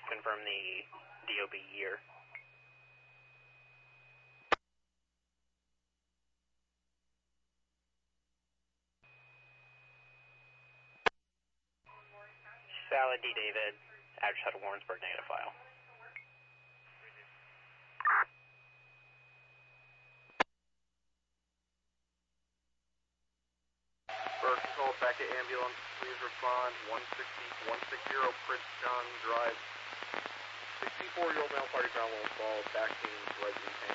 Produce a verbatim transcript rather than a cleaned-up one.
confirm the D O B year. Salad D. David, address out of Warrensburg, negative file. Bird control, back at ambulance, please respond. one sixty, one sixty Prince John Drive. sixty-four-year-old male party travel involved, back team, right in pain.